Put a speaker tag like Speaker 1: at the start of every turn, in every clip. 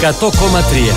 Speaker 1: 100,3.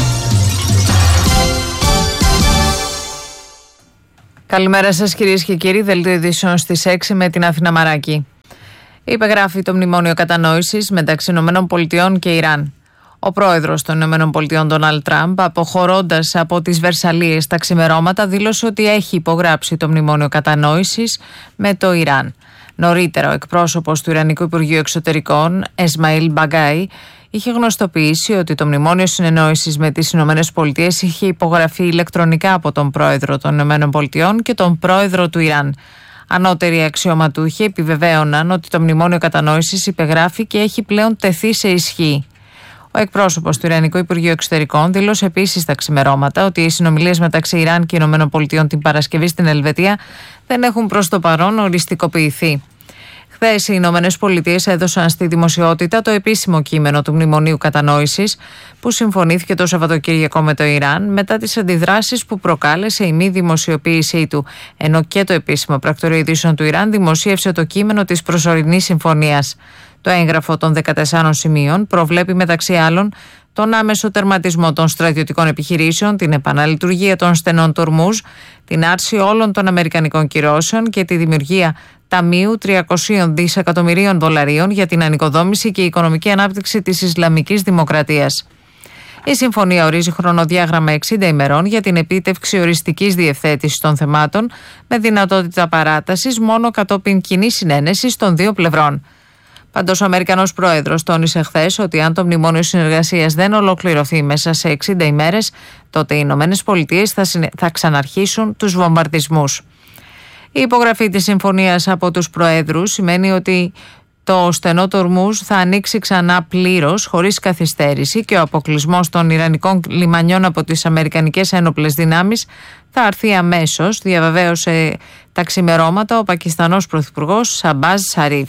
Speaker 2: Καλημέρα σας κυρίες και κύριοι, δελτίο ειδήσεων στις 6 με την Αθήνα Μαράκη. Υπεγράφει το μνημόνιο κατανόησης μεταξύ ΗΠΑ και Ιράν. Ο πρόεδρος των ΗΠΑ, Ντόναλντ Τραμπ, αποχωρώντας από τις Βερσαλίες τα ξημερώματα, δήλωσε ότι έχει υπογράψει το μνημόνιο κατανόησης με το Ιράν. Νωρίτερα, ο εκπρόσωπος του Ιρανικού Υπουργείου Εξωτερικών, Εσμαήλ Μπαγκάι, είχε γνωστοποιήσει ότι το μνημόνιο συνεννόησης με τις ΗΠΑ είχε υπογραφεί ηλεκτρονικά από τον πρόεδρο των ΗΠΑ και τον πρόεδρο του Ιράν. Ανώτεροι αξιωματούχοι επιβεβαίωναν ότι το μνημόνιο κατανόησης υπεγράφει και έχει πλέον τεθεί σε ισχύ. Ο εκπρόσωπος του Ιρανικού Υπουργείου Εξωτερικών δήλωσε επίσης στα ξημερώματα ότι οι συνομιλίες μεταξύ Ιράν και ΗΠΑ την Παρασκευή στην Ελβετία δεν έχουν προς το παρόν οριστικοποιηθεί. Χθες οι Ηνωμένες Πολιτείες έδωσαν στη δημοσιότητα το επίσημο κείμενο του Μνημονίου Κατανόησης που συμφωνήθηκε το Σαββατοκύριακο με το Ιράν μετά τις αντιδράσεις που προκάλεσε η μη δημοσιοποίησή του, ενώ και το επίσημο πρακτορείο ειδήσεων του Ιράν δημοσίευσε το κείμενο της προσωρινής συμφωνίας. Το έγγραφο των 14 σημείων προβλέπει μεταξύ άλλων τον άμεσο τερματισμό των στρατιωτικών επιχειρήσεων, την επαναλειτουργία των στενών του Ορμούζ, την άρση όλων των αμερικανικών κυρώσεων και τη δημιουργία ταμείου 300 δισεκατομμυρίων δολαρίων για την ανοικοδόμηση και οικονομική ανάπτυξη της Ισλαμικής Δημοκρατίας. Η συμφωνία ορίζει χρονοδιάγραμμα 60 ημερών για την επίτευξη οριστικής διευθέτησης των θεμάτων με δυνατότητα παράτασης μόνο κατόπιν κοινής συνένεσης των δύο πλευρών. Πάντως, ο Αμερικανός πρόεδρος τόνισε χθες ότι αν το μνημόνιο συνεργασίας δεν ολοκληρωθεί μέσα σε 60 ημέρες, τότε οι Ηνωμένες Πολιτείες θα ξαναρχίσουν τους βομβαρδισμούς. Η υπογραφή της συμφωνίας από τους προέδρους σημαίνει ότι το στενό του Ορμούζ θα ανοίξει ξανά πλήρως, χωρίς καθυστέρηση, και ο αποκλεισμός των Ιρανικών λιμανιών από τις Αμερικανικές ένοπλες δυνάμεις θα αρθεί αμέσως, διαβεβαίωσε τα ξημερώματα ο Πακιστανός Πρωθυπουργός Σαμπάζ Σαρίφ.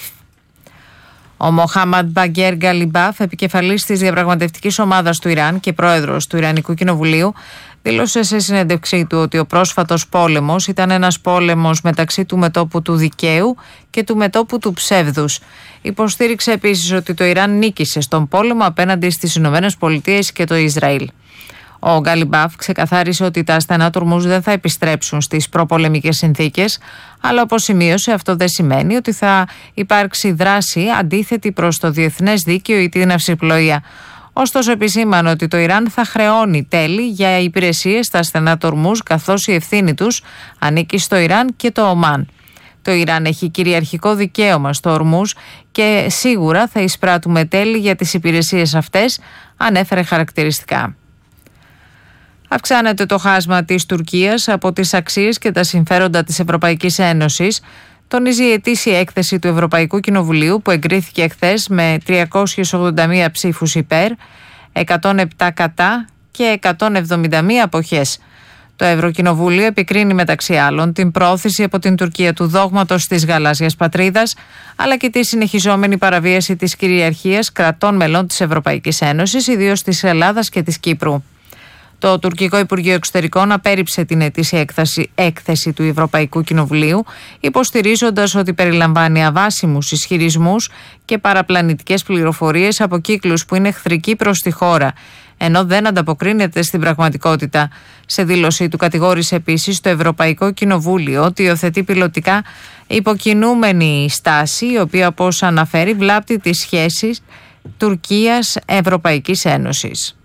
Speaker 2: Ο Μοχάμαντ Μπαγκέρ Γκαλιμπάφ, επικεφαλής της διαπραγματευτικής ομάδας του Ιράν και πρόεδρος του Ιρανικού Κοινοβουλίου, δήλωσε σε συνέντευξή του ότι ο πρόσφατος πόλεμος ήταν ένας πόλεμος μεταξύ του μετώπου του δικαίου και του μετώπου του ψεύδους. Υποστήριξε επίσης ότι το Ιράν νίκησε στον πόλεμο απέναντι στις Ηνωμένες Πολιτείες και το Ισραήλ. Ο Γκαλιμπάφ ξεκαθάρισε ότι τα στενά του Ορμούζ δεν θα επιστρέψουν στις προπολεμικές συνθήκες, αλλά όπως σημείωσε, αυτό δεν σημαίνει ότι θα υπάρξει δράση αντίθετη προς το διεθνές δίκαιο ή την ναυσιπλοεία. Ωστόσο, επισήμανε ότι το Ιράν θα χρεώνει τέλη για υπηρεσίες στα στενά του Ορμούζ, καθώς η ευθύνη τους ανήκει στο Ιράν και το Ομάν. Το Ιράν έχει κυριαρχικό δικαίωμα στο Ορμούζ και σίγουρα θα εισπράττουμε τέλη για τις υπηρεσίες αυτές, ανέφερε χαρακτηριστικά. Αυξάνεται το χάσμα της Τουρκίας από τις αξίες και τα συμφέροντα της Ευρωπαϊκής Ένωσης, τονίζει η ετήσια έκθεση του Ευρωπαϊκού Κοινοβουλίου που εγκρίθηκε χθες με 381 ψήφους υπέρ, 107 κατά και 171 αποχές. Το Ευρωκοινοβούλιο επικρίνει μεταξύ άλλων την πρόθεση από την Τουρκία του δόγματος της γαλάζιας πατρίδας, αλλά και τη συνεχιζόμενη παραβίαση της κυριαρχίας κρατών μελών της Ευρωπαϊκής Ένωσης, ιδίως της Ελλάδας και της Κύπρου. Το Τουρκικό Υπουργείο Εξωτερικών απέρριψε την ετήσια έκθεση του Ευρωπαϊκού Κοινοβουλίου, υποστηρίζοντας ότι περιλαμβάνει αβάσιμους ισχυρισμούς και παραπλανητικές πληροφορίες από κύκλους που είναι εχθρικοί προς τη χώρα, ενώ δεν ανταποκρίνεται στην πραγματικότητα. Σε δήλωσή του κατηγόρησε επίσης το Ευρωπαϊκό Κοινοβούλιο ότι υιοθετεί πιλωτικά υποκινούμενη στάση, η οποία, όπως αναφέρει, βλάπτει τις σχέσεις Τουρκίας-Ευρωπαϊκής Ένωσης.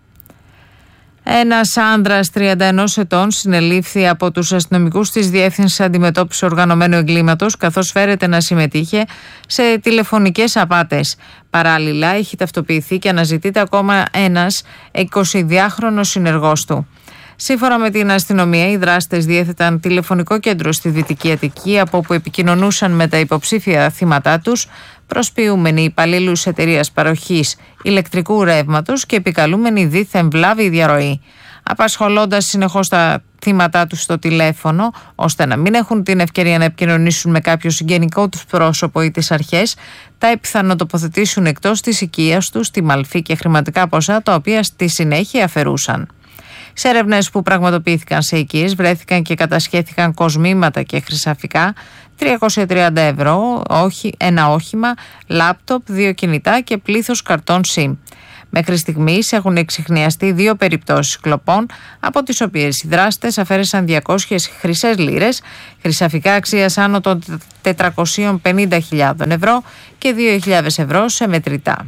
Speaker 2: Ένας άνδρας 31 ετών συνελήφθη από τους αστυνομικούς της Διεύθυνσης Αντιμετώπισης Οργανωμένου Εγκλήματος, καθώς φέρεται να συμμετείχε σε τηλεφωνικές απάτες. Παράλληλα, έχει ταυτοποιηθεί και αναζητείται ακόμα ένας 22χρονος συνεργός του. Σύμφωνα με την αστυνομία, οι δράστες διέθεταν τηλεφωνικό κέντρο στη Δυτική Αττική, από όπου επικοινωνούσαν με τα υποψήφια θύματά τους, προσποιούμενοι υπαλλήλους εταιρείας παροχής ηλεκτρικού ρεύματος και επικαλούμενοι δίθεν βλάβη διαρροή, απασχολώντας συνεχώς τα θύματά τους στο τηλέφωνο, ώστε να μην έχουν την ευκαιρία να επικοινωνήσουν με κάποιο συγγενικό τους πρόσωπο ή τις αρχές, τα επιθανοτοποθετήσουν εκτός της οικίας τους, τη μαλφή και χρηματικά ποσά, τα οποία στη συνέχεια αφαιρούσαν. Σε έρευνες που πραγματοποιήθηκαν σε οικίες βρέθηκαν και κατασχέθηκαν κοσμήματα και χρυσαφικά, 330 ευρώ, ένα όχημα, λάπτοπ, 2 κινητά και πλήθος καρτών SIM. Μέχρι στιγμής έχουν εξιχνιαστεί 2 περιπτώσεις κλοπών, από τις οποίες οι δράστες αφαίρεσαν 200 χρυσές λίρες, χρυσαφικά αξίας άνω των 450.000 ευρώ και 2.000 ευρώ σε μετρητά.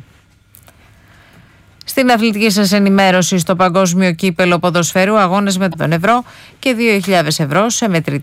Speaker 2: Στην αθλητική σας ενημέρωση, στο Παγκόσμιο Κύπελλο Ποδοσφαίρου, αγώνες με €1 και 2.000 ευρώ σε μετρητά.